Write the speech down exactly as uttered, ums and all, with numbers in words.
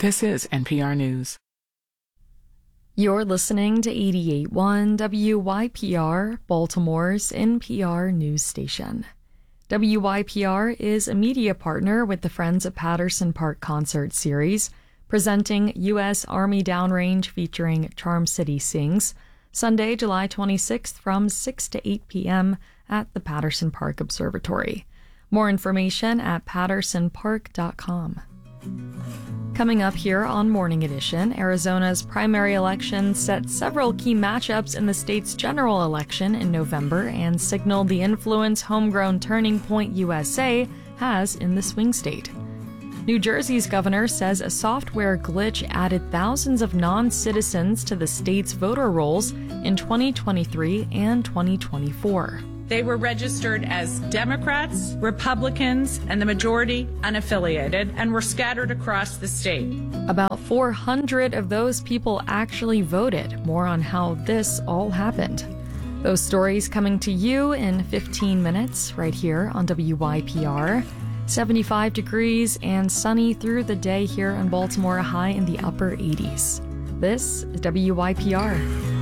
This is N P R News. You're listening to eighty-eight point one W Y P R, Baltimore's N P R news station. W Y P R is a media partner with the Friends of Patterson Park concert series, presenting U S Army Downrange featuring Charm City Sings, Sunday, July twenty-sixth from six to eight p.m. at the Patterson Park Observatory. More information at patterson park dot com. Coming up here on Morning Edition, Arizona's primary election set several key matchups in the state's general election in November and signaled the influence Homegrown Turning Point U S A has in the swing state. New Jersey's governor says a software glitch added thousands of non-citizens to the state's voter rolls in twenty twenty-three and twenty twenty-four. They were registered as Democrats, Republicans, and the majority unaffiliated, and were scattered across the state. About four hundred of those people actually voted. More on how this all happened. Those stories coming to you in fifteen minutes right here on W Y P R. seventy-five degrees and sunny through the day here in Baltimore, high in the upper eighties. This is W Y P R.